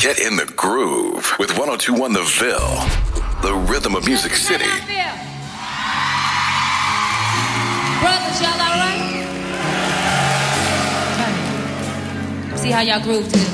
Get in the groove with 102.1 The Ville, the rhythm of Music City. Brothers, y'all all right? See how y'all groove to this.